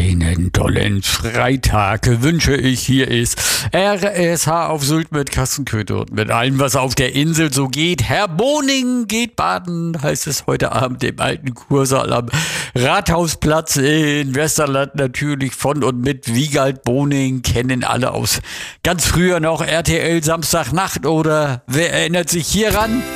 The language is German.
Einen tollen Freitag wünsche ich. Hier ist RSH auf Sylt mit Kassenköter und mit allem, was auf der Insel so geht. Herr Boning geht baden, heißt es heute Abend im alten Kursaal am Rathausplatz in Westerland. Natürlich von und mit Wiegald Boning, kennen alle aus ganz früher noch RTL Samstagnacht, oder wer erinnert sich hieran?